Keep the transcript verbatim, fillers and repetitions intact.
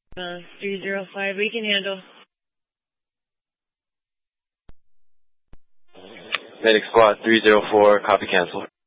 Uh, three zero five, we can handle. Medic Squad three zero four, copy cancel.